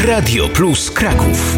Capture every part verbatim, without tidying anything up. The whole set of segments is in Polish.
Radio Plus Kraków.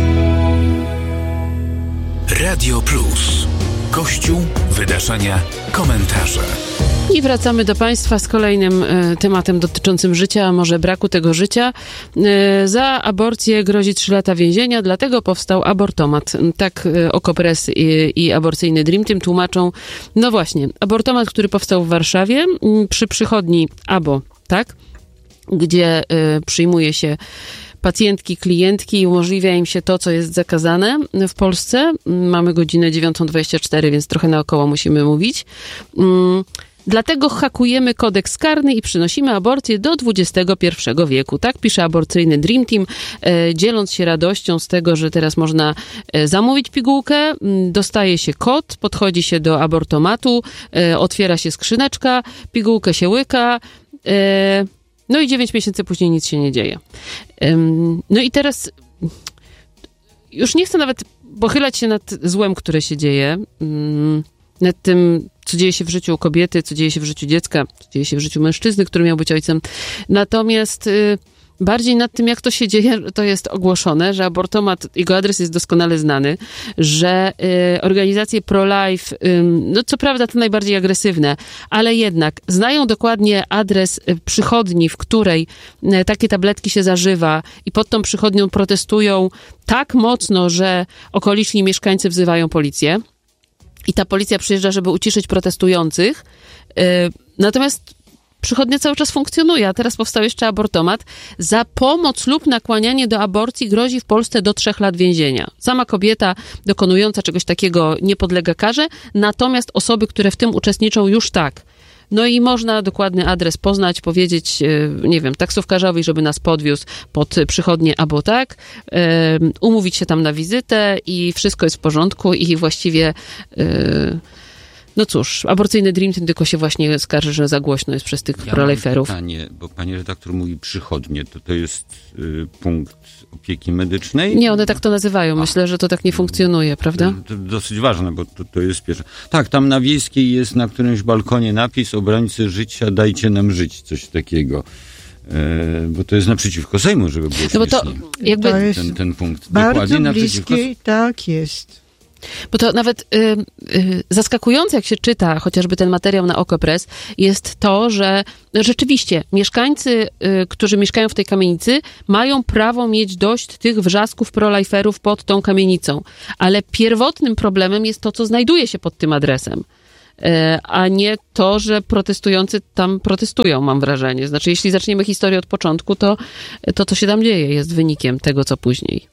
Radio Plus. Kościół, wydarzenia, komentarze. I wracamy do Państwa z kolejnym e, tematem dotyczącym życia, a może braku tego życia. E, za aborcję grozi trzy lata więzienia, dlatego powstał abortomat. Tak e, Okopres i, i aborcyjny Dream Team tłumaczą. No właśnie, abortomat, który powstał w Warszawie m, przy przychodni Abo, tak? Gdzie e, przyjmuje się pacjentki, klientki i umożliwia im się to, co jest zakazane w Polsce. Mamy godzinę dziewiątą dwadzieścia cztery, więc trochę naokoło musimy mówić. Mm. Dlatego hakujemy kodeks karny i przynosimy aborcję do dwudziestego pierwszego wieku. Tak pisze aborcyjny Dream Team, e, dzieląc się radością z tego, że teraz można e, zamówić pigułkę, m, dostaje się kod, podchodzi się do abortomatu, e, otwiera się skrzyneczka, pigułkę się łyka, e, no i dziewięć miesięcy później nic się nie dzieje. E, no i teraz już nie chcę nawet pochylać się nad złem, które się dzieje, m, nad tym, co dzieje się w życiu kobiety, co dzieje się w życiu dziecka, co dzieje się w życiu mężczyzny, który miał być ojcem. Natomiast y, bardziej nad tym, jak to się dzieje, to jest ogłoszone, że abortomat, jego adres jest doskonale znany, że y, organizacje pro-life, y, no co prawda to najbardziej agresywne, ale jednak znają dokładnie adres y, przychodni, w której y, takie tabletki się zażywa i pod tą przychodnią protestują tak mocno, że okoliczni mieszkańcy wzywają policję. I ta policja przyjeżdża, żeby uciszyć protestujących. Yy, natomiast przychodnia cały czas funkcjonuje, a teraz powstał jeszcze abortomat. Za pomoc lub nakłanianie do aborcji grozi w Polsce do trzech lat więzienia. Sama kobieta dokonująca czegoś takiego nie podlega karze, natomiast osoby, które w tym uczestniczą, już tak. No i można dokładny adres poznać, powiedzieć, nie wiem, taksówkarzowi, żeby nas podwiózł pod przychodnię albo tak, umówić się tam na wizytę i wszystko jest w porządku i właściwie, no cóż, aborcyjny Dream Team tylko się właśnie skarży, że za głośno jest przez tych ja proliferów. Mam pytanie, bo pani redaktor mówi przychodnie, to to jest y, punkt opieki medycznej? Nie, one tak to nazywają. Myślę, że to tak nie funkcjonuje, prawda? To, to dosyć ważne, bo to, to jest pierwsze. Tak, tam na Wiejskiej jest na którymś balkonie napis obrońcy życia, dajcie nam żyć, coś takiego. E, bo to jest naprzeciwko Sejmu, żeby było no bo to jakby ten, ten, ten punkt. Bardzo Dokładnie bliskie, naprzeciwko... tak jest. Bo to nawet y, y, zaskakujące, jak się czyta chociażby ten materiał na Okopres, jest to, że rzeczywiście mieszkańcy, y, którzy mieszkają w tej kamienicy, mają prawo mieć dość tych wrzasków proliferów pod tą kamienicą. Ale pierwotnym problemem jest to, co znajduje się pod tym adresem. Y, a nie to, że protestujący tam protestują, mam wrażenie. Znaczy, jeśli zaczniemy historię od początku, to to, co się tam dzieje, jest wynikiem tego, co później.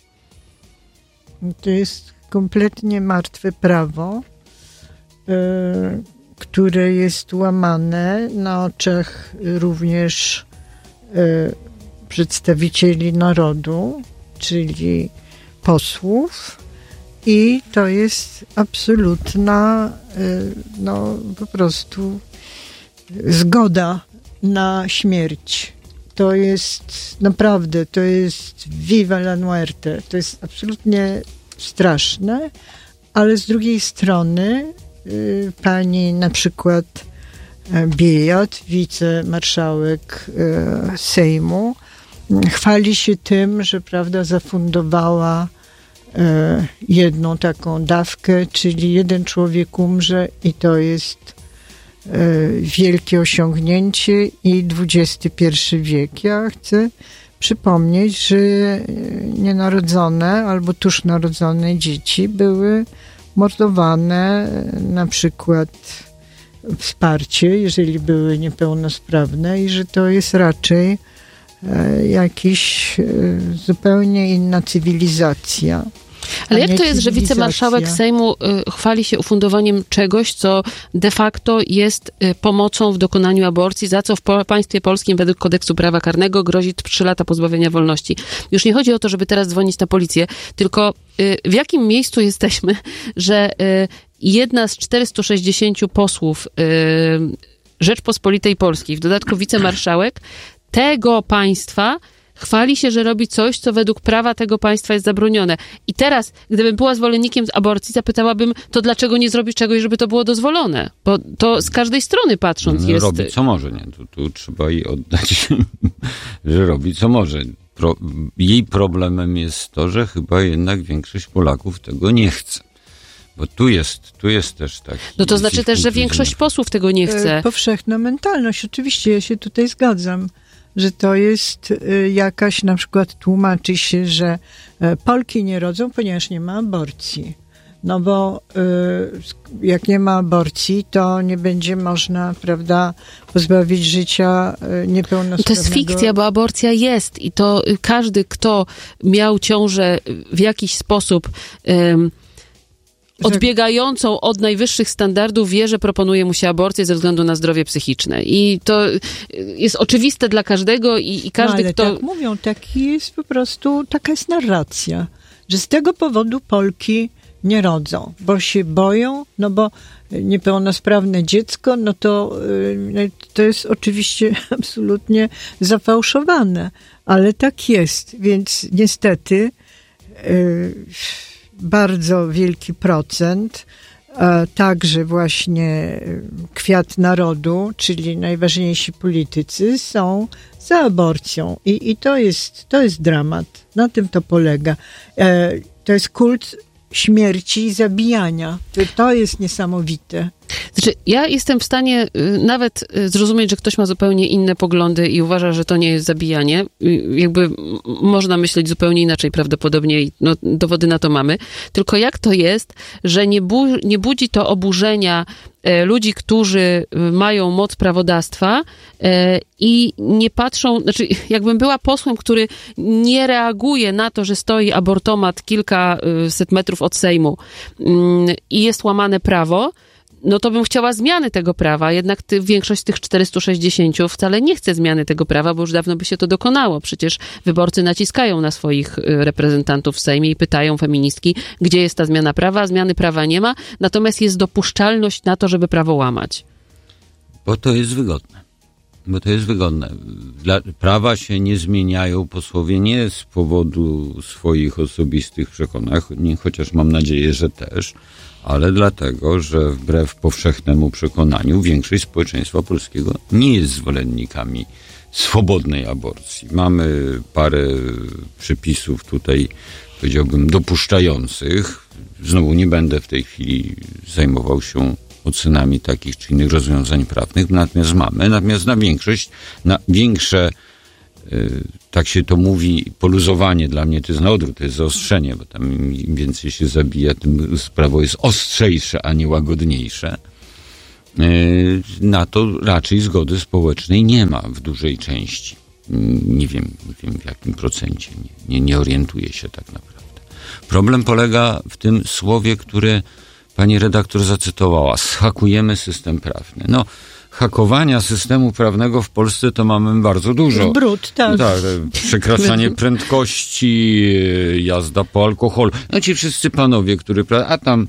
To jest kompletnie martwe prawo, y, które jest łamane na oczach również y, przedstawicieli narodu, czyli posłów, i to jest absolutna y, no po prostu zgoda na śmierć. To jest naprawdę, to jest viva la muerte, to jest absolutnie straszne, ale z drugiej strony y, pani na przykład Biejat, wicemarszałek y, Sejmu, y, chwali się tym, że prawda zafundowała y, jedną taką dawkę, czyli jeden człowiek umrze i to jest y, wielkie osiągnięcie i dwudziesty pierwszy wiek. Ja chcę przypomnieć, że nienarodzone albo tuż narodzone dzieci były mordowane, na przykład wsparcie, jeżeli były niepełnosprawne, i że to jest raczej jakiś zupełnie inna cywilizacja. Ale jak to jest, że wicemarszałek Sejmu y, chwali się ufundowaniem czegoś, co de facto jest y, pomocą w dokonaniu aborcji, za co w po- państwie polskim według kodeksu prawa karnego grozi trzy lata pozbawienia wolności? Już nie chodzi o to, żeby teraz dzwonić na policję, tylko y, w jakim miejscu jesteśmy, że y, jedna z czterystu sześćdziesięciu posłów y, Rzeczpospolitej Polskiej, w dodatku wicemarszałek tego państwa, chwali się, że robi coś, co według prawa tego państwa jest zabronione. I teraz, gdybym była zwolennikiem aborcji, zapytałabym, to dlaczego nie zrobić czegoś, żeby to było dozwolone? Bo to z każdej strony patrząc no, jest... Robi co może, nie? Tu, tu trzeba jej oddać, że robi co może. pro, jej problemem jest to, że chyba jednak większość Polaków tego nie chce. Bo tu jest, tu jest też tak. No to znaczy też, że większość posłów tego nie chce. Powszechna mentalność, oczywiście, ja się tutaj zgadzam, że to jest jakaś, na przykład tłumaczy się, że Polki nie rodzą, ponieważ nie ma aborcji. No bo jak nie ma aborcji, to nie będzie można, prawda, pozbawić życia niepełnosprawnego. To jest fikcja, bo aborcja jest i to każdy, kto miał ciążę w jakiś sposób um, odbiegającą od najwyższych standardów, wie, że proponuje mu się aborcję ze względu na zdrowie psychiczne. I to jest oczywiste dla każdego i, i każdy, no, ale kto... tak mówią, taki jest po prostu, taka jest narracja, że z tego powodu Polki nie rodzą, bo się boją, no bo niepełnosprawne dziecko, no to, to jest oczywiście absolutnie zafałszowane, ale tak jest, więc niestety bardzo wielki procent, także właśnie kwiat narodu, czyli najważniejsi politycy są za aborcją i, i to jest, to jest dramat, na tym to polega. To jest kult śmierci i zabijania. To jest niesamowite. Znaczy, ja jestem w stanie y, nawet y, zrozumieć, że ktoś ma zupełnie inne poglądy i uważa, że to nie jest zabijanie. Y, jakby m- można myśleć zupełnie inaczej prawdopodobnie i no, dowody na to mamy. Tylko jak to jest, że nie, bu- nie budzi to oburzenia e, ludzi, którzy y, mają moc prawodawstwa e, i nie patrzą, znaczy jakbym była posłem, który nie reaguje na to, że stoi abortomat kilkaset metrów od Sejmu y, i jest łamane prawo, no to bym chciała zmiany tego prawa, jednak ty, większość z tych czterysta sześćdziesiąt wcale nie chce zmiany tego prawa, bo już dawno by się to dokonało. Przecież wyborcy naciskają na swoich reprezentantów w Sejmie i pytają feministki, gdzie jest ta zmiana prawa, zmiany prawa nie ma, natomiast jest dopuszczalność na to, żeby prawo łamać. Bo to jest wygodne. Bo to jest wygodne. Dla, prawa się nie zmieniają posłowie nie z powodu swoich osobistych przekonań, chociaż mam nadzieję, że też, ale dlatego, że wbrew powszechnemu przekonaniu większość społeczeństwa polskiego nie jest zwolennikami swobodnej aborcji. Mamy parę przepisów tutaj, powiedziałbym, dopuszczających. Znowu nie będę w tej chwili zajmował się ocenami takich czy innych rozwiązań prawnych, natomiast mamy, natomiast na większość, na większe, yy, tak się to mówi, poluzowanie, dla mnie to jest na odwrót, to jest zaostrzenie, bo tam im więcej się zabija, tym prawo jest ostrzejsze, a nie łagodniejsze. Yy, na to raczej zgody społecznej nie ma w dużej części. Nie wiem, nie wiem w jakim procencie, nie, nie, nie orientuję się tak naprawdę. Problem polega w tym słowie, które pani redaktor zacytowała. Zhakujemy system prawny. No, hakowania systemu prawnego w Polsce to mamy bardzo dużo. Brud, tak. tak przekraczanie prędkości, jazda po alkoholu. No ci wszyscy panowie, którzy... A tam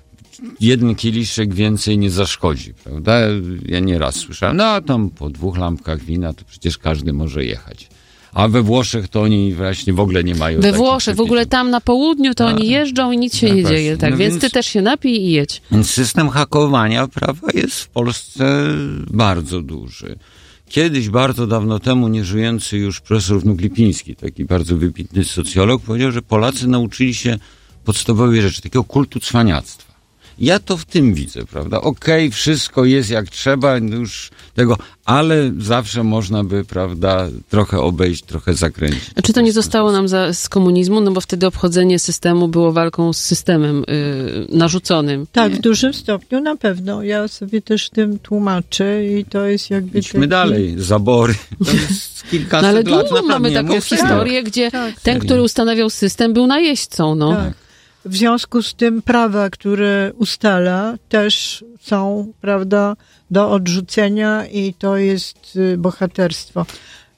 jeden kieliszek więcej nie zaszkodzi, prawda? Ja nieraz słyszałem, no a tam po dwóch lampkach wina to przecież każdy może jechać. A we Włoszech to oni właśnie w ogóle nie mają. We Włoszech, w ogóle tam na południu to a, oni jeżdżą i nic się no nie właśnie. dzieje. Tak, no więc, więc ty też się napij i jedź. Więc system hakowania prawa jest w Polsce bardzo duży. Kiedyś, bardzo dawno temu, nieżyjący już profesor Wnuk Lipiński, taki bardzo wybitny socjolog, powiedział, że Polacy nauczyli się podstawowej rzeczy, takiego kultu cwaniactwa. Ja to w tym widzę, prawda? Okej, okay, wszystko jest jak trzeba, już tego, ale zawsze można by, prawda, trochę obejść, trochę zakręcić. A czy to nie zostało nam za, z komunizmu? No bo wtedy obchodzenie systemu było walką z systemem yy, narzuconym. Tak, nie? W dużym stopniu na pewno. Ja sobie też tym tłumaczę i to jest jakby... Idźmy taki... dalej. Zabory. To jest kilkaset no ale lat. długo mamy taką historię, tak, gdzie tak, ten, który ustanawiał system, był najeźdźcą, no. Tak. W związku z tym prawa, które ustala, też są, prawda, do odrzucenia i to jest bohaterstwo.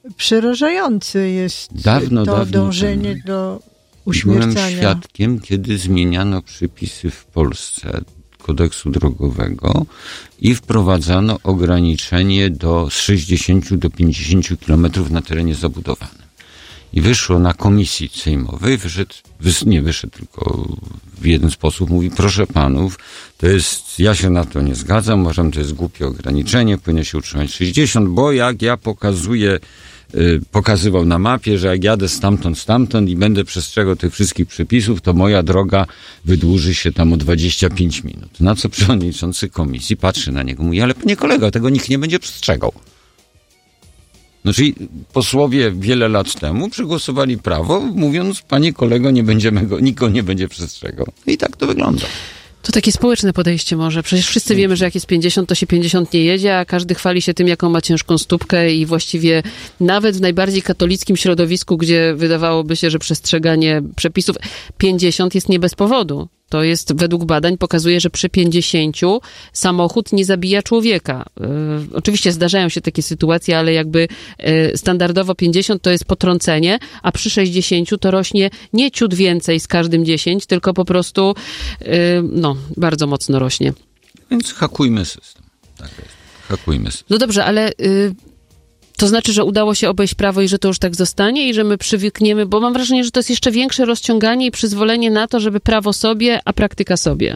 Przerażające jest dawno, to dawno dążenie temu. do uśmiercania. Byłem świadkiem, kiedy zmieniano przepisy w Polsce kodeksu drogowego i wprowadzano ograniczenie do z sześćdziesięciu do pięćdziesięciu kilometrów na terenie zabudowanym. I wyszło na komisji sejmowej, wyszedł, nie wyszedł, tylko w jeden sposób mówi, proszę panów, to jest, ja się na to nie zgadzam, uważam, to jest głupie ograniczenie, powinno się utrzymać sześćdziesiąt, bo jak ja pokazuję y, pokazywał na mapie, że jak jadę stamtąd, stamtąd i będę przestrzegał tych wszystkich przepisów, to moja droga wydłuży się tam o dwadzieścia pięć minut. Na co przewodniczący komisji patrzy na niego i mówi, ale panie kolego, tego nikt nie będzie przestrzegał. No czyli posłowie wiele lat temu przegłosowali prawo, mówiąc, panie kolego, nie będziemy go, nikt go nie będzie przestrzegał. I tak to wygląda. To takie społeczne podejście może. Przecież wszyscy wiemy, że jak jest pięćdziesiąt, to się pięćdziesiąt nie jedzie, a każdy chwali się tym, jaką ma ciężką stópkę i właściwie nawet w najbardziej katolickim środowisku, gdzie wydawałoby się, że przestrzeganie przepisów pięćdziesiąt jest nie bez powodu. To jest, według badań, pokazuje, że przy pięćdziesięciu samochód nie zabija człowieka. Yy, oczywiście zdarzają się takie sytuacje, ale jakby yy, standardowo pięćdziesiąt to jest potrącenie, a przy sześćdziesięciu to rośnie nie ciut więcej z każdym dziesięć, tylko po prostu yy, no, bardzo mocno rośnie. Więc hakujmy system. Tak jest. Hakujmy system. No dobrze, ale... Yy, To znaczy, że udało się obejść prawo i że to już tak zostanie i że my przywykniemy, bo mam wrażenie, że to jest jeszcze większe rozciąganie i przyzwolenie na to, żeby prawo sobie, a praktyka sobie.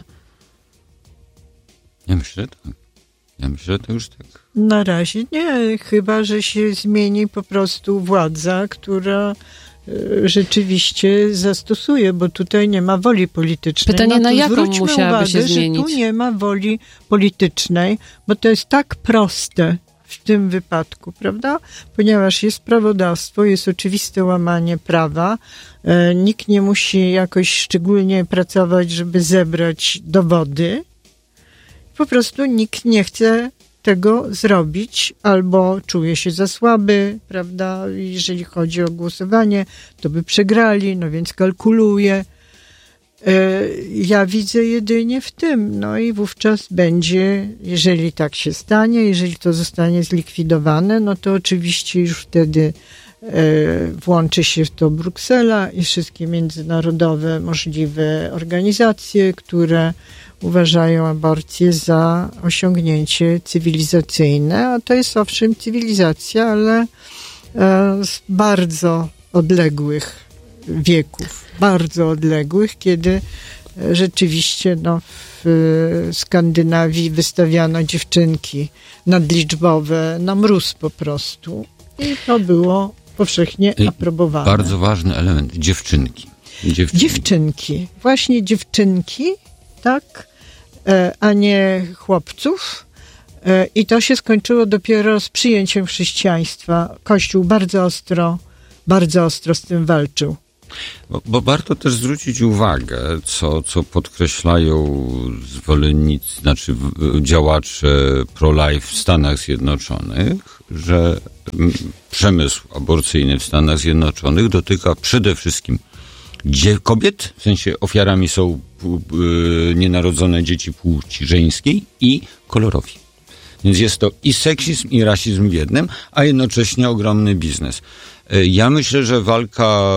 Ja myślę, że tak. Ja myślę, że to już tak. Na razie nie, chyba że się zmieni po prostu władza, która e, rzeczywiście zastosuje, bo tutaj nie ma woli politycznej. Pytanie, no na jaką zwróćmy musiałaby uwagę, się zmienić? że tu nie ma woli politycznej, bo to jest tak proste w tym wypadku, prawda? Ponieważ jest prawodawstwo, jest oczywiste łamanie prawa, e, nikt nie musi jakoś szczególnie pracować, żeby zebrać dowody. Po prostu nikt nie chce tego zrobić, albo czuje się za słaby, prawda? Jeżeli chodzi o głosowanie, to by przegrali, no więc kalkuluje. Ja widzę jedynie w tym, no i wówczas będzie, jeżeli tak się stanie, jeżeli to zostanie zlikwidowane, no to oczywiście już wtedy włączy się w to Bruksela i wszystkie międzynarodowe możliwe organizacje, które uważają aborcję za osiągnięcie cywilizacyjne, a to jest owszem cywilizacja, ale z bardzo odległych wieków, bardzo odległych, kiedy rzeczywiście no, w Skandynawii wystawiano dziewczynki nadliczbowe na mróz po prostu i to było powszechnie aprobowane. Bardzo ważny element, dziewczynki. Dziewczynki, dziewczynki. właśnie dziewczynki, tak, a nie chłopców. I to się skończyło dopiero z przyjęciem chrześcijaństwa. Kościół bardzo ostro, bardzo ostro z tym walczył. Bo, bo warto też zwrócić uwagę, co, co podkreślają zwolennicy, znaczy działacze pro-life w Stanach Zjednoczonych, że przemysł aborcyjny w Stanach Zjednoczonych dotyka przede wszystkim kobiet, w sensie ofiarami są yy, nienarodzone dzieci płci żeńskiej i kolorowi. Więc jest to i seksizm, i rasizm w jednym, a jednocześnie ogromny biznes. Ja myślę, że walka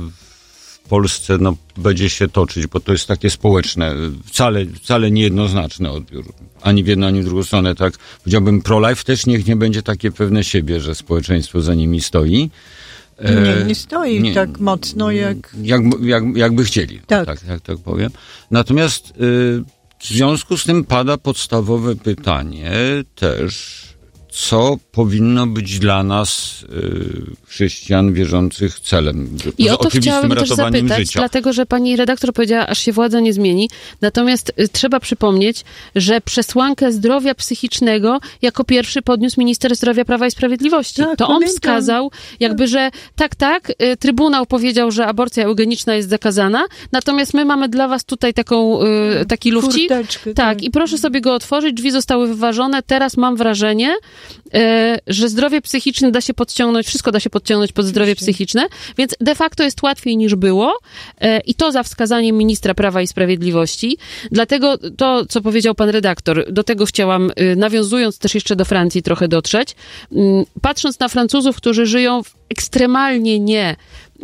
w Polsce no, będzie się toczyć, bo to jest takie społeczne, wcale, wcale niejednoznaczny odbiór. Ani w jedną, ani w drugą stronę. Tak powiedziałbym, pro-life też niech nie będzie takie pewne siebie, że społeczeństwo za nimi stoi. Nie, nie stoi nie, tak mocno jak... jak, jak jakby chcieli, tak. Tak, tak, tak powiem. Natomiast y, w związku z tym pada podstawowe pytanie też, co powinno być dla nas y, chrześcijan wierzących celem. I o to chciałabym też zapytać, życia. Dlatego, że pani redaktor powiedziała, aż się władza nie zmieni. Natomiast y, trzeba przypomnieć, że przesłankę zdrowia psychicznego jako pierwszy podniósł minister zdrowia Prawa i Sprawiedliwości. Tak, to on pamiętam. wskazał, jakby, że tak, tak, y, Trybunał powiedział, że aborcja eugeniczna jest zakazana, natomiast my mamy dla was tutaj taką, y, taki lufcik. Furteczkę, tak, tak, i proszę sobie go otworzyć, drzwi zostały wyważone. Teraz mam wrażenie, że zdrowie psychiczne da się podciągnąć, wszystko da się podciągnąć pod zdrowie psychiczne, więc de facto jest łatwiej niż było i to za wskazaniem ministra Prawa i Sprawiedliwości. Dlatego to, co powiedział pan redaktor, do tego chciałam, nawiązując też jeszcze do Francji trochę dotrzeć, patrząc na Francuzów, którzy żyją w ekstremalnie nie,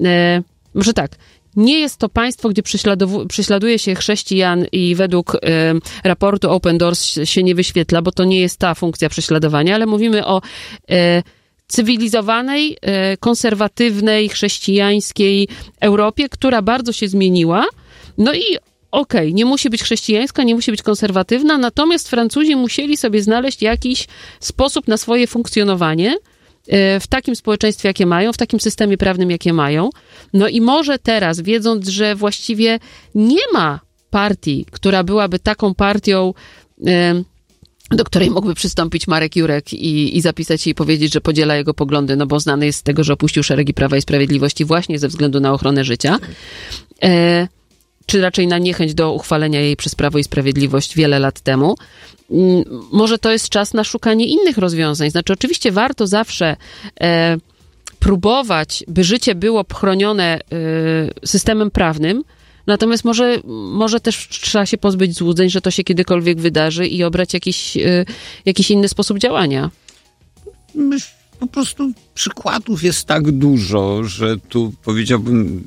może tak, nie jest to państwo, gdzie prześladuje się chrześcijan i według y, raportu Open Doors się nie wyświetla, bo to nie jest ta funkcja prześladowania, ale mówimy o y, cywilizowanej, y, konserwatywnej, chrześcijańskiej Europie, która bardzo się zmieniła. No i okej, okay, nie musi być chrześcijańska, nie musi być konserwatywna, natomiast Francuzi musieli sobie znaleźć jakiś sposób na swoje funkcjonowanie. w takim społeczeństwie, jakie mają, w takim systemie prawnym, jakie mają. No i może teraz, wiedząc, że właściwie nie ma partii, która byłaby taką partią, do której mógłby przystąpić Marek Jurek i, i zapisać się i powiedzieć, że podziela jego poglądy, no bo znany jest z tego, że opuścił szeregi Prawa i Sprawiedliwości właśnie ze względu na ochronę życia, e, czy raczej na niechęć do uchwalenia jej przez Prawo i Sprawiedliwość wiele lat temu. Może to jest czas na szukanie innych rozwiązań. Znaczy, oczywiście warto zawsze e, próbować, by życie było chronione e, systemem prawnym, natomiast może, może też trzeba się pozbyć złudzeń, że to się kiedykolwiek wydarzy i obrać jakiś, e, jakiś inny sposób działania. Myślę, po prostu przykładów jest tak dużo, że tu powiedziałbym,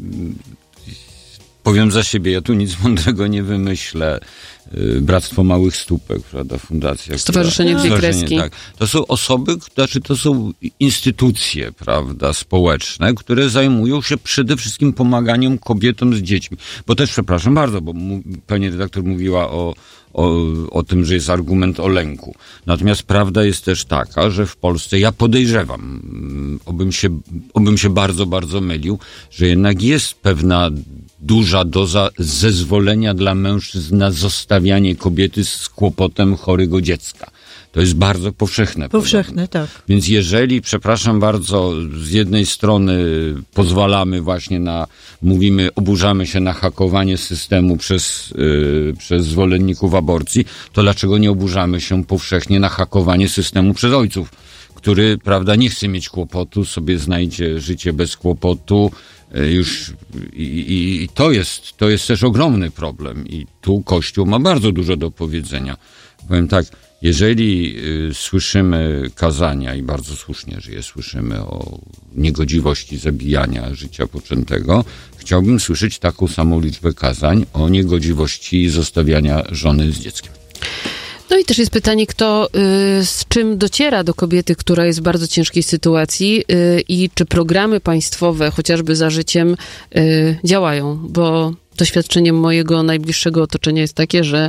powiem za siebie, ja tu nic mądrego nie wymyślę. Bractwo Małych Stópek, prawda, fundacja. Stowarzyszenie Dwie Kreski. Tak. To są osoby, znaczy to są instytucje, prawda, społeczne, które zajmują się przede wszystkim pomaganiem kobietom z dziećmi. Bo też, przepraszam bardzo, bo mu, pani redaktor mówiła o, o, o tym, że jest argument o lęku. Natomiast prawda jest też taka, że w Polsce, ja podejrzewam, obym się, obym się bardzo, bardzo mylił, że jednak jest pewna duża doza zezwolenia dla mężczyzn na zostawianie kobiety z kłopotem chorego dziecka. To jest bardzo powszechne. Powszechne, podobno. Tak. Więc jeżeli, przepraszam bardzo, z jednej strony pozwalamy właśnie na, mówimy, oburzamy się na hakowanie systemu przez, yy, przez zwolenników aborcji, to dlaczego nie oburzamy się powszechnie na hakowanie systemu przez ojców, który, prawda, nie chce mieć kłopotu, sobie znajdzie życie bez kłopotu, już i, i, i to jest, to jest też ogromny problem i tu Kościół ma bardzo dużo do powiedzenia. Powiem tak, jeżeli y, słyszymy kazania i bardzo słusznie, że je słyszymy o niegodziwości zabijania życia poczętego, chciałbym słyszeć taką samą liczbę kazań o niegodziwości zostawiania żony z dzieckiem. No i też jest pytanie, kto y, z czym dociera do kobiety, która jest w bardzo ciężkiej sytuacji y, i czy programy państwowe, chociażby Za Życiem, y, działają, bo doświadczeniem mojego najbliższego otoczenia jest takie, że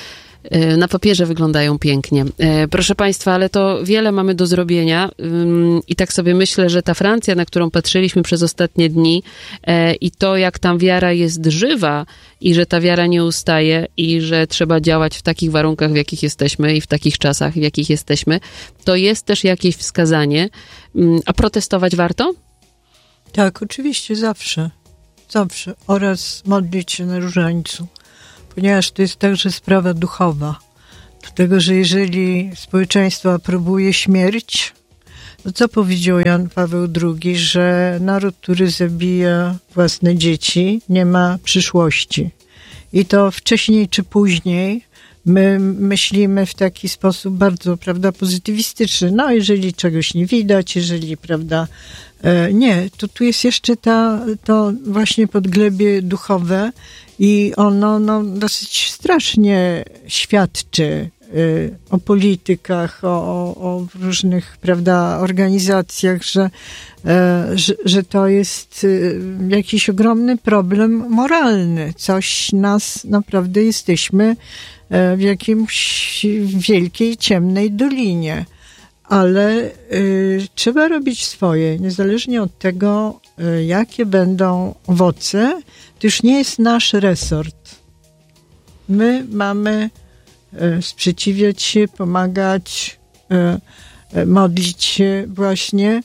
y, na papierze wyglądają pięknie. Y, proszę Państwa, ale to wiele mamy do zrobienia y, i tak sobie myślę, że ta Francja, na którą patrzyliśmy przez ostatnie dni y, i to, jak tam wiara jest żywa, i że ta wiara nie ustaje i że trzeba działać w takich warunkach, w jakich jesteśmy i w takich czasach, w jakich jesteśmy, to jest też jakieś wskazanie. A protestować warto? Tak, oczywiście, zawsze. Zawsze. Oraz modlić się na różańcu. Ponieważ to jest także sprawa duchowa. Dlatego, że jeżeli społeczeństwo aprobuje śmierć, to co powiedział Jan Paweł drugi, że naród, który zabija własne dzieci, nie ma przyszłości. I to wcześniej czy później my myślimy w taki sposób bardzo, prawda, pozytywistyczny. No, jeżeli czegoś nie widać, jeżeli, prawda, e, nie, to tu jest jeszcze ta, to właśnie podglebie duchowe i ono no, dosyć strasznie świadczy o politykach, o, o różnych, prawda, organizacjach, że, że, że to jest jakiś ogromny problem moralny. Coś nas naprawdę jesteśmy w jakimś wielkiej, ciemnej dolinie. Ale y, trzeba robić swoje, niezależnie od tego, y, jakie będą owoce. To już nie jest nasz resort. My mamy sprzeciwiać się, pomagać, modlić się właśnie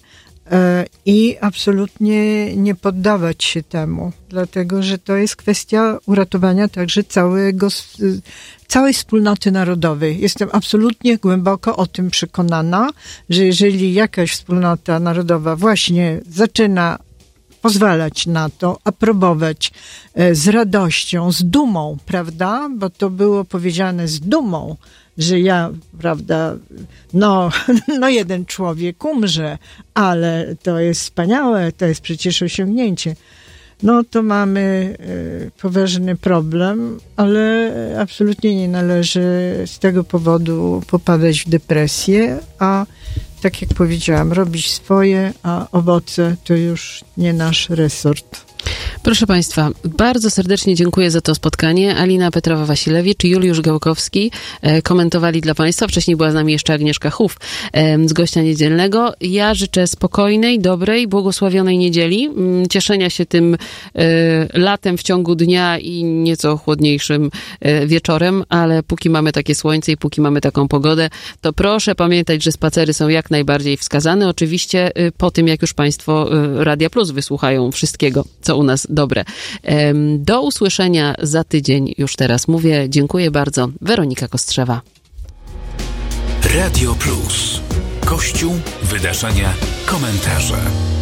i absolutnie nie poddawać się temu, dlatego że to jest kwestia uratowania także całego, całej wspólnoty narodowej. Jestem absolutnie głęboko o tym przekonana, że jeżeli jakaś wspólnota narodowa właśnie zaczyna pozwalać na to, aprobować z radością, z dumą, prawda? Bo to było powiedziane z dumą, że ja, prawda, no, no jeden człowiek umrze, ale to jest wspaniałe, to jest przecież osiągnięcie. No to mamy y, poważny problem, ale absolutnie nie należy z tego powodu popadać w depresję, a tak jak powiedziałam, robić swoje, a owoce to już nie nasz resort. Proszę Państwa, bardzo serdecznie dziękuję za to spotkanie. Alina Petrowa-Wasilewicz i Juliusz Gałkowski e, komentowali dla Państwa. Wcześniej była z nami jeszcze Agnieszka Huf e, z gościa niedzielnego. Ja życzę spokojnej, dobrej, błogosławionej niedzieli. M, cieszenia się tym e, latem w ciągu dnia i nieco chłodniejszym e, wieczorem, ale póki mamy takie słońce i póki mamy taką pogodę, to proszę pamiętać, że spacery są jak najbardziej wskazane. Oczywiście e, po tym, jak już Państwo e, Radia Plus wysłuchają wszystkiego, co u nas dobre. Do usłyszenia za tydzień. Już teraz mówię. Dziękuję bardzo. Weronika Kostrzewa. Radio Plus. Kościół, wydarzenia, komentarze.